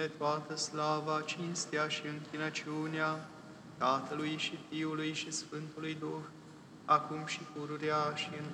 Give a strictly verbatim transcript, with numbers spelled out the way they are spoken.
tine toată slava, cinstea și închinăciunea Tatălui și Fiului și Sfântului Duh, acum și pururea și în